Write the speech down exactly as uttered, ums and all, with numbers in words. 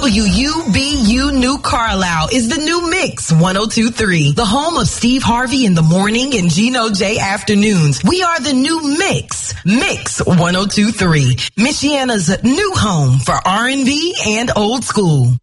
W U B U New Carlisle is the new Mix one oh two point three, the home of Steve Harvey in the morning and Gino J afternoons. We are the new Mix, Mix one oh two point three, Michiana's new home for R and B and old school.